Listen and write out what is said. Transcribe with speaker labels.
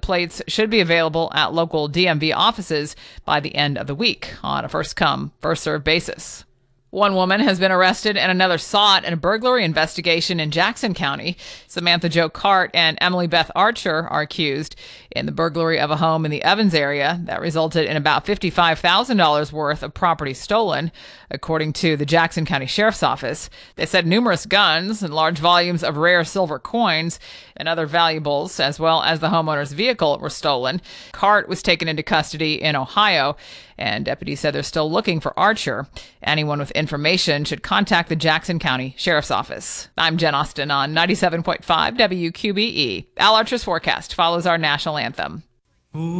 Speaker 1: plates should be available at local DMV offices by the end of the week on a first-come, first-served basis. One woman has been arrested and another sought in a burglary investigation in Jackson County. Samantha Jo Cart and Emily Beth Archer are accused in the burglary of a home in the Evans area that resulted in about $55,000 worth of property stolen, according to the Jackson County Sheriff's Office. They said numerous guns and large volumes of rare silver coins and other valuables, as well as the homeowner's vehicle, were stolen. Cart was taken into custody in Ohio, and deputies said they're still looking for Archer. Anyone with information should contact the Jackson County Sheriff's Office. I'm Jen Austin on 97.5 WQBE. Al Archer's forecast follows our national anthem.